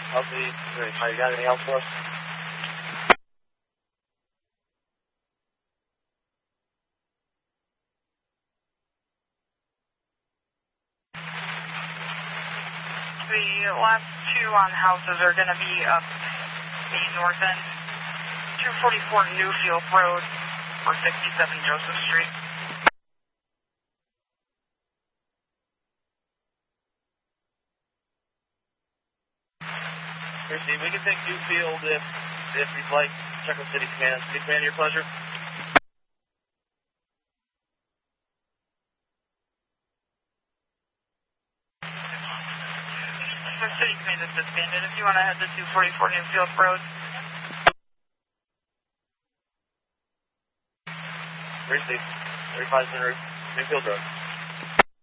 Healthy. You got anything else for us? The last two on houses are going to be up the north end, 244 Newfield Road, or 67 Joseph Street. Steve, we can take Newfield if you'd like. Check with City Command. City Command, your pleasure. City Command is disbanded. If you want to head to 244 Newfield Road. 35 Newfield Road.